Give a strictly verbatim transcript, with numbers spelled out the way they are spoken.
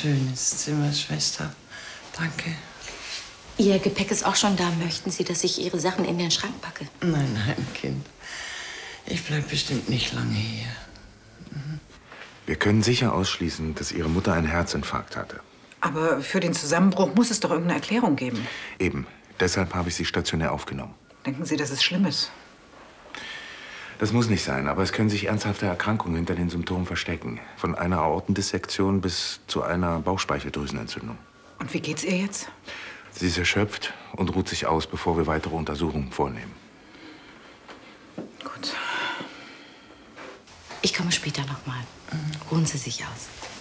schönes Zimmer, Schwester. Danke. Ihr Gepäck ist auch schon da. Möchten Sie, dass ich Ihre Sachen in den Schrank packe? Nein, nein, Kind. Ich bleib bestimmt nicht lange hier. Mhm. Wir können sicher ausschließen, dass Ihre Mutter einen Herzinfarkt hatte. Aber für den Zusammenbruch muss es doch irgendeine Erklärung geben. Eben. Deshalb habe ich sie stationär aufgenommen. Denken Sie, das ist Schlimmes? Das muss nicht sein, aber es können sich ernsthafte Erkrankungen hinter den Symptomen verstecken. Von einer Aortendissektion bis zu einer Bauchspeicheldrüsenentzündung. Und wie geht's ihr jetzt? Sie ist erschöpft und ruht sich aus, bevor wir weitere Untersuchungen vornehmen. Gut. Ich komme später noch mal. Ruhen Sie sich aus.